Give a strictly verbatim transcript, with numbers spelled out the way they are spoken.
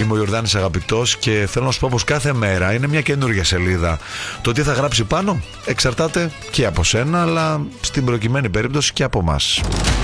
Είμαι ο Ιορδάνης Αγαπητός και θέλω να σου πω πως κάθε μέρα είναι μια καινούργια σελίδα. Το τι θα γράψει πάνω εξαρτάται και από σένα, αλλά στην προκειμένη περίπτωση και από μας.